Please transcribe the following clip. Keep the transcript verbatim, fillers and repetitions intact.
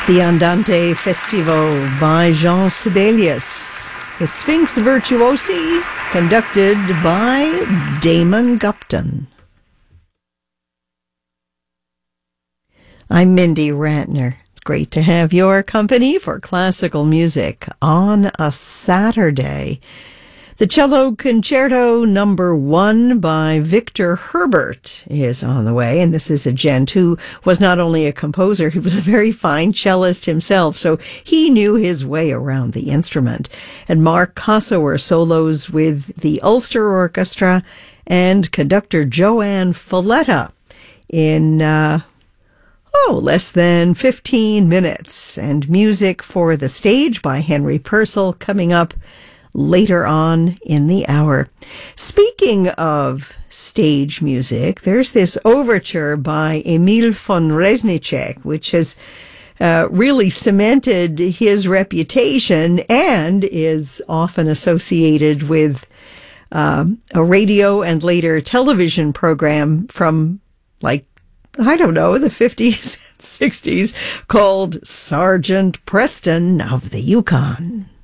The Andante Festivo by Jean Sibelius. The Sphinx Virtuosi, conducted by Damon Gupton. I'm Mindy Ratner. It's great to have your company for classical music on a Saturday. The Cello Concerto number one by Victor Herbert is on the way, and this is a gent who was not only a composer, he was a very fine cellist himself, so he knew his way around the instrument. And Mark Kossower solos with the Ulster Orchestra and conductor Joanne Falletta in uh, oh, less than fifteen minutes, and music for the stage by Henry Purcell coming up later on in the hour. Speaking of stage music, there's this overture by Emil von Reznicek, which has uh, really cemented his reputation and is often associated with um, a radio and later television program from, like, I don't know, the fifties and sixties called Sergeant Preston of the Yukon.